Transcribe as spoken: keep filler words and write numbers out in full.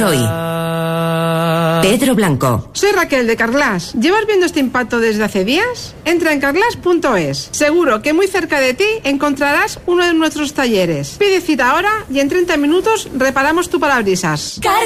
hoy. Pedro Blanco. Soy Raquel de Carglass. ¿Llevas viendo este impacto desde hace días? Entra en carglass punto es. Seguro que muy cerca de ti encontrarás uno de nuestros talleres. Pide cita ahora y en treinta minutos reparamos tu parabrisas.